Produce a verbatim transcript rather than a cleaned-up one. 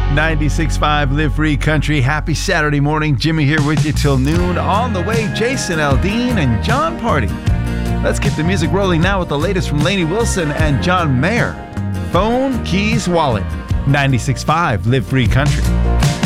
ninety-six point five Live Free Country. Happy Saturday morning. Jimmy here with you till noon. On the way, Jason Aldean and John Party. Let's get the music rolling now with the latest from Lainey Wilson and John Mayer. Phone, keys, wallet. ninety-six point five Live Free Country.